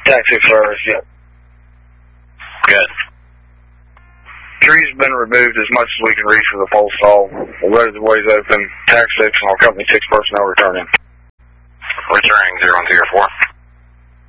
Taxi service, yep. Good. Trees have been removed as much as we can reach for the pole stall. The road is ways open. Tax 6 and all company 6 personnel returning. Returning 0104.